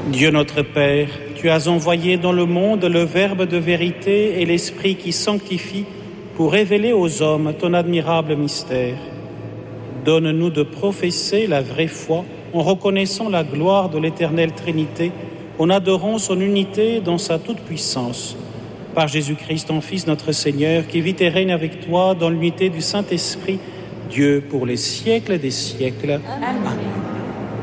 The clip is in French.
Dieu notre Père, tu as envoyé dans le monde le Verbe de vérité et l'Esprit qui sanctifie pour révéler aux hommes ton admirable mystère. Donne-nous de professer la vraie foi en reconnaissant la gloire de l'Éternelle Trinité, en adorant son unité dans sa toute-puissance. Par Jésus-Christ, ton Fils, notre Seigneur, qui vit et règne avec toi dans l'unité du Saint-Esprit, Dieu pour les siècles des siècles. Amen.